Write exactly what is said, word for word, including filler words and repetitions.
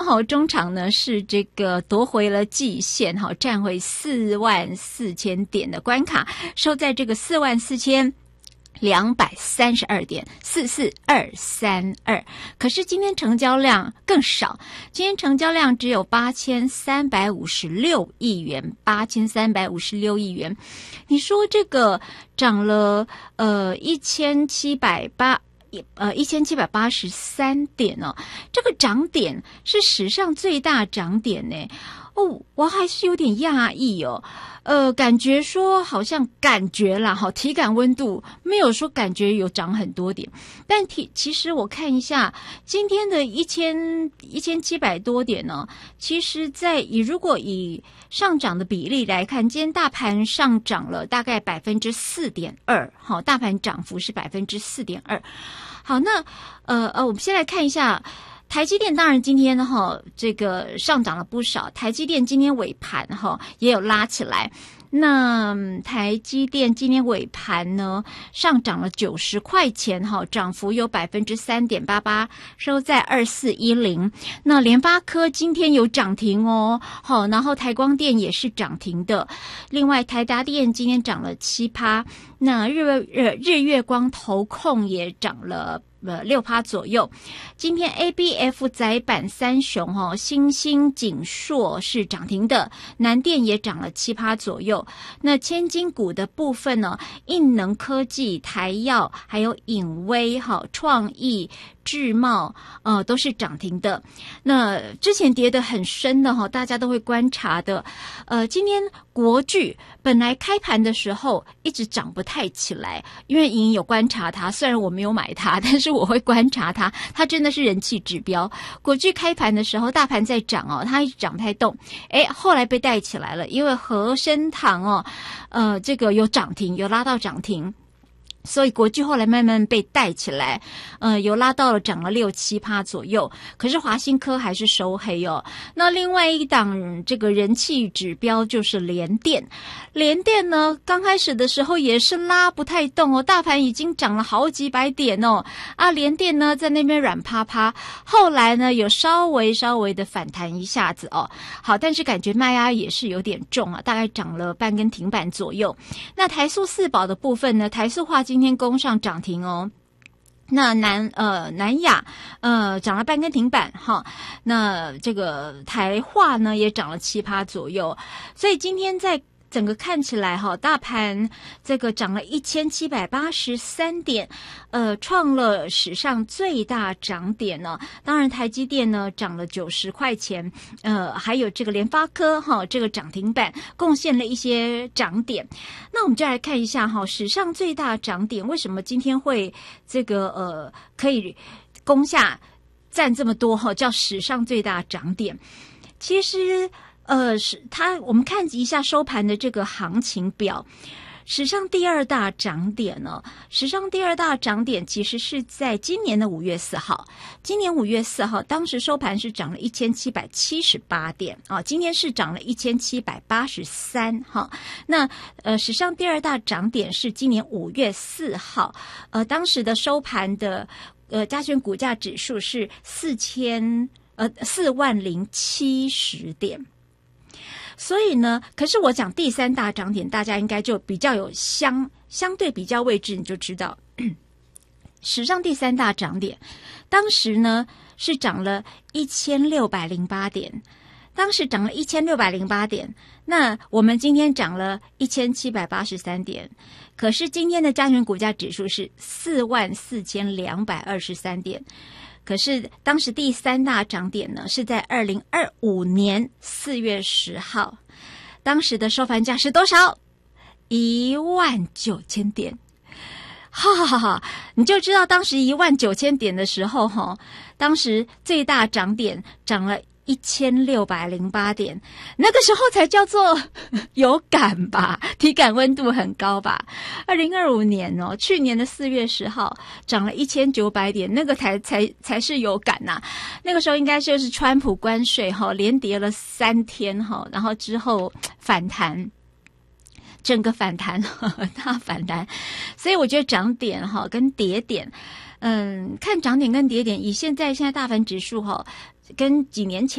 哈，中场呢是这个夺回了季线哈，站回四万四千点的关卡，收在这个四万四千两百三十二点四四二三二，可是今天成交量更少，今天成交量只有八千三百五十六亿元，八千三百五十六亿元。你说这个涨了呃一千七百八。呃，一千七百八十三点哦，这个涨点是史上最大涨点呢。哦，我还是有点讶异哦。呃，感觉说好像感觉啦，哈，体感温度没有说感觉有涨很多点，但体其实我看一下今天的一千一千七百多点呢，其实在以如果以上涨的比例来看，今天大盘上涨了大概百分之四点二，好，大盘涨幅是百分之四点二。好，那呃呃，我们先来看一下。台积电当然今天哈这个上涨了不少，台积电今天尾盘哈也有拉起来。那台积电今天尾盘呢上涨了九十块钱哈，涨幅有百分之三点八八，收在二四一零。那联发科今天有涨停哦，好，然后台光电也是涨停的。另外台达电今天涨了七趴，那日日日月光投控也涨了。呃，六趴左右。今天 A B F 载板三雄哦，新兴、景硕是涨停的，南电也涨了七趴左右。那千金股的部分呢，印能科技、台药还有影威哈、创意、智茂呃都是涨停的。那之前跌得很深的哈，大家都会观察的。呃，今天国巨本来开盘的时候一直涨不太起来，因为莹莹有观察它，虽然我没有买它，但是我会观察它，它真的是人气指标。国巨开盘的时候，大盘在涨哦，它一直涨不太动，哎，后来被带起来了，因为和生堂哦，呃，这个有涨停，有拉到涨停。所以国巨后来慢慢被带起来，呃，有拉到了涨了六七趴左右。可是华新科还是收黑哦。那另外一档这个人气指标就是联电，联电呢刚开始的时候也是拉不太动哦，大盘已经涨了好几百点哦，啊，联电呢在那边软趴趴，后来呢有稍微稍微的反弹一下子哦，好，但是感觉卖压也是有点重啊，大概涨了半根停板左右。那台塑四宝的部分呢，台塑化今天攻上涨停哦。那南呃南亚呃涨了半根停板哈，那这个台化呢也涨了七趴左右，所以今天在整个看起来哈，大盘这个涨了一千七百八十三点，呃，创了史上最大涨点呢。当然，台积电呢涨了九十块钱，呃，还有这个联发科哈，这个涨停板贡献了一些涨点。那我们就来看一下哈，史上最大涨点为什么今天会这个呃可以攻下占这么多哈，叫史上最大涨点。其实。呃，是它，我们看一下收盘的这个行情表，史上第二大涨点呢，史上第二大涨点其实是在今年的五月四号，今年五月四号，当时收盘是涨了一千七百七十八点啊，今天是涨了一千七百八十三哈。那呃，史上第二大涨点是今年五月四号，呃，当时的收盘的呃加权股价指数是四千呃四万零七十点。所以呢，可是我讲第三大涨点，大家应该就比较有相相对比较位置，你就知道，史上第三大涨点，当时呢是涨了一千六百零八点，当时涨了一千六百零八点，那我们今天涨了一千七百八十三点，可是今天的加权股价指数是四万四千两百二十三点。可是当时第三大涨点呢是在二零二五年四月十号，当时的收盘价是多少？一万九千点。哈哈哈哈，你就知道当时一万九千点的时候哈，当时最大涨点涨了一千六百零八点，那个时候才叫做有感吧，体感温度很高吧。二零二五年哦，去年的四月十号涨了一千九百点，那个才才才是有感呐、啊。那个时候应该就是川普关税哈，连跌了三天哈，然后之后反弹。整个反弹大反弹，所以我觉得涨点哈跟跌点，嗯，看涨点跟跌点，以现在现在大盘指数哈跟几年前